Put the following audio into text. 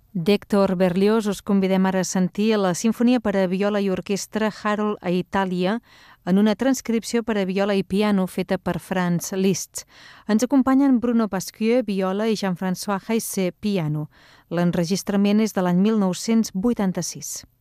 D'Hector Berlioz us convidem ara a sentir la sinfonia per a viola i orquestra Harold a Itàlia en una transcripció per a viola i piano feta per Franz Liszt. Ens acompanyen Bruno Pasquieu, viola, i Jean-François Heisse, piano. L'enregistrament és de l'any 1986.